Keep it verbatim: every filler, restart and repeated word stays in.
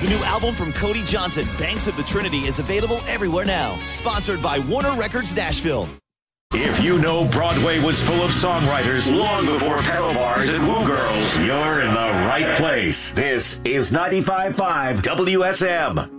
The new album from Cody Johnson, Banks of the Trinity, is available everywhere now. Sponsored by Warner Records Nashville. If you know Broadway was full of songwriters long before pedal bars and woo girls, you're in the right place. This is ninety-five point five W S M.